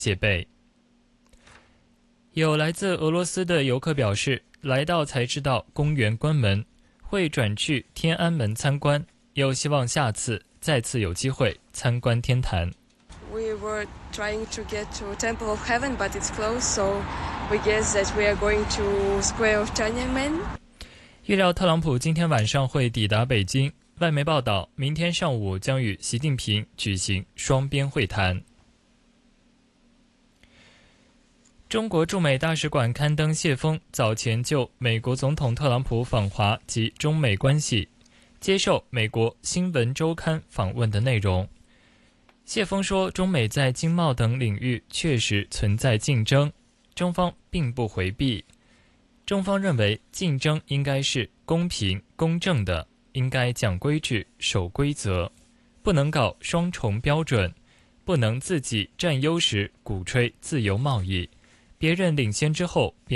戒备。有来自俄罗斯的游客表示，来到才知道公园关门，会转去天安门参观，又希望下次再次有机会参观天坛。 We were trying to get to Temple of Heaven, but it's closed, so we guess that we are going to Square of Tiananmen. 预料特朗普今天晚上会抵达北京，外媒报道，明天上午将与习近平举行双边会谈。中国驻美大使馆刊登谢锋早前就美国总统特朗普访华及中美关系接受美国新闻周刊访问的内容。谢锋说，中美在经贸等领域确实存在竞争，中方并不回避。中方认为竞争应该是公平公正的，应该讲规矩守规则，不能搞双重标准，不能自己占优时鼓吹自由贸易，别人领先之后便